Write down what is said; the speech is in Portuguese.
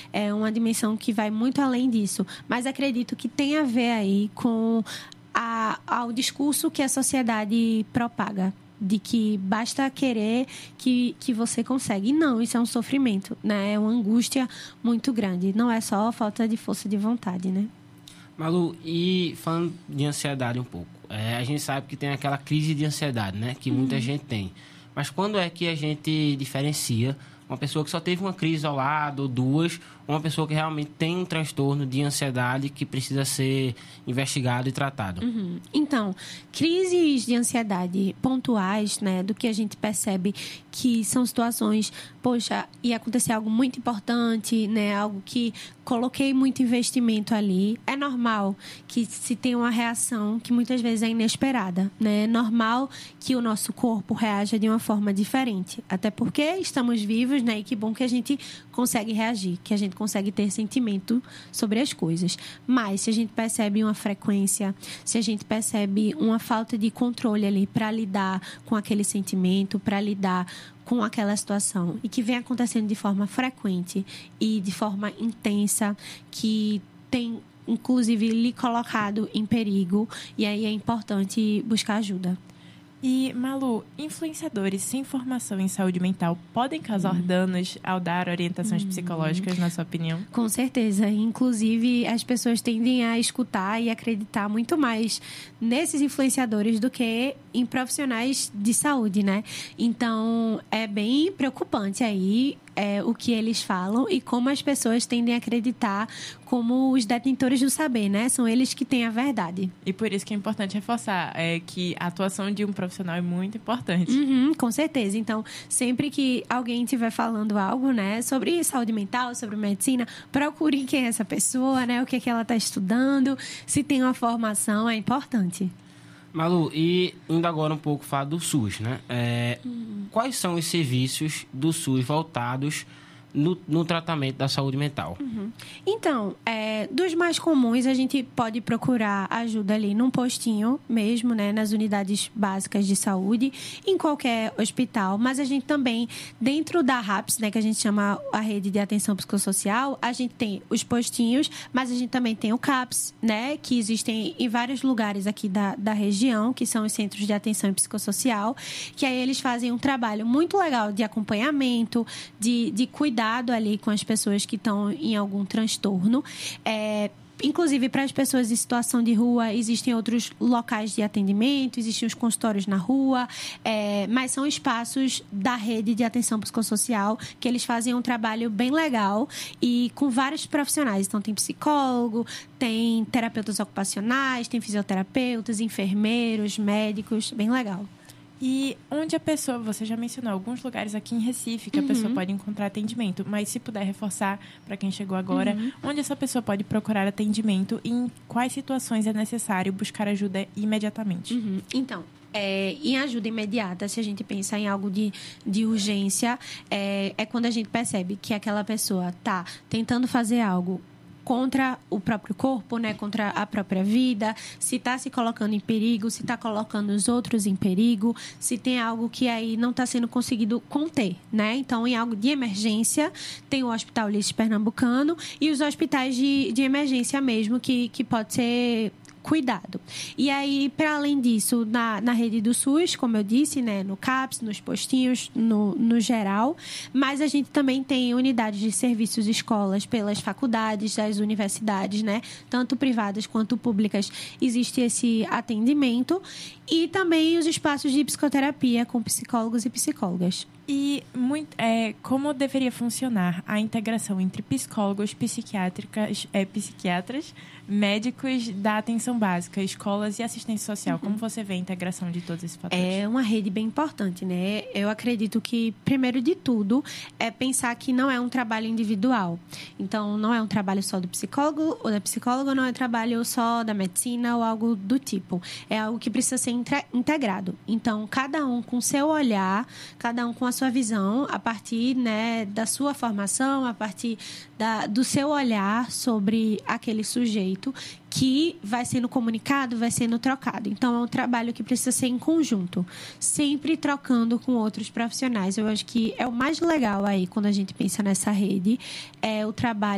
é uma dimensão que vai muito além disso. Mas acredito que tem a ver aí com ao discurso que a sociedade propaga, de que basta querer que você consegue. E não, isso é um sofrimento, né? É uma angústia muito grande. Não é só falta de força de vontade, né? Malu, e falando de ansiedade um pouco, a gente sabe que tem aquela crise de ansiedade, né? Que muita gente tem. Mas quando é que a gente diferencia uma pessoa que só teve uma crise isolada ou duas, uma pessoa que realmente tem um transtorno de ansiedade que precisa ser investigado e tratado? Então, crises de ansiedade pontuais, né, do que a gente percebe que são situações, poxa, ia acontecer algo muito importante, né, algo que coloquei muito investimento ali. É normal que se tenha uma reação que muitas vezes é inesperada, né? É normal que o nosso corpo reaja de uma forma diferente, até porque estamos vivos, né? E que bom que a gente consegue reagir, que a gente consegue ter sentimento sobre as coisas. Mas se a gente percebe uma frequência, se a gente percebe uma falta de controle ali para lidar com aquele sentimento, para lidar com aquela situação e que vem acontecendo de forma frequente e de forma intensa, que tem inclusive lhe colocado em perigo, e aí é importante buscar ajuda. E, Malu, influenciadores sem formação em saúde mental podem causar danos ao dar orientações psicológicas, na sua opinião? Com certeza. Inclusive, as pessoas tendem a escutar e acreditar muito mais nesses influenciadores do que em profissionais de saúde, né? Então, é bem preocupante aí o que eles falam e como as pessoas tendem a acreditar como os detentores do saber, né? São eles que têm a verdade. E por isso que é importante reforçar que a atuação de um profissional é muito importante. Com certeza. Então, sempre que alguém estiver falando algo, né, sobre saúde mental, sobre medicina, procure quem é essa pessoa, né? O que é que ela está estudando, se tem uma formação, é importante. Malu, e indo agora um pouco falar do SUS, né? Quais são os serviços do SUS voltados no tratamento da saúde mental? Então, dos mais comuns, a gente pode procurar ajuda ali num postinho mesmo, né? Nas unidades básicas de saúde, em qualquer hospital. Mas a gente também, dentro da RAPS, né? Que a gente chama a Rede de Atenção Psicossocial, a gente tem os postinhos, mas a gente também tem o CAPS, né? Que existem em vários lugares aqui da região, que são os Centros de Atenção Psicossocial, que aí eles fazem um trabalho muito legal de acompanhamento, de cuidado ali com as pessoas que estão em algum transtorno. Inclusive, para as pessoas em situação de rua, existem outros locais de atendimento, existem os consultórios na rua, mas são espaços da rede de atenção psicossocial que eles fazem um trabalho bem legal e com vários profissionais. Então, tem psicólogo, tem terapeutas ocupacionais, tem fisioterapeutas, enfermeiros, médicos, bem legal. E onde a pessoa, você já mencionou alguns lugares aqui em Recife que a pessoa pode encontrar atendimento, mas se puder reforçar para quem chegou agora, onde essa pessoa pode procurar atendimento e em quais situações é necessário buscar ajuda imediatamente? Então, em ajuda imediata, se a gente pensa em algo de urgência, é quando a gente percebe que aquela pessoa está tentando fazer algo contra o próprio corpo, né? Contra a própria vida, se está se colocando em perigo, se está colocando os outros em perigo, se tem algo que aí não está sendo conseguido conter, né? Então, em algo de emergência, tem o Hospital Ulisses Pernambucano e os hospitais de emergência mesmo, que pode ser cuidado. E aí, para além disso, na rede do SUS, como eu disse, né, no CAPS, nos postinhos, no geral, mas a gente também tem unidades de serviços escolas pelas faculdades, das universidades, né, tanto privadas quanto públicas, existe esse atendimento, e também os espaços de psicoterapia com psicólogos e psicólogas. E como deveria funcionar a integração entre psicólogos, psiquiatras, médicos da atenção básica, escolas e assistência social? Como você vê a integração de todos esses fatores? É uma rede bem importante, né? Eu acredito que, primeiro de tudo, é pensar que não é um trabalho individual. Então, não é um trabalho só do psicólogo ou da psicóloga, não é um trabalho só da medicina ou algo do tipo. É algo que precisa ser integrado. Então, cada um com seu olhar, cada um com a sua visão, a partir, né, da sua formação, a partir do seu olhar sobre aquele sujeito que vai sendo comunicado, vai sendo trocado. Então, é um trabalho que precisa ser em conjunto, sempre trocando com outros profissionais. Eu acho que é o mais legal aí, quando a gente pensa nessa rede, é o trabalho